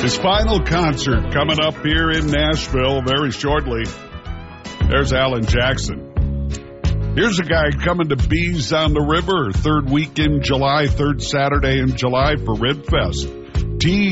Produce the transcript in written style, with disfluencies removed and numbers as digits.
His final concert coming up here in Nashville very shortly. There's Alan Jackson. Here's a guy coming to Bees on the River, third week in July, third Saturday in July for Red Fest.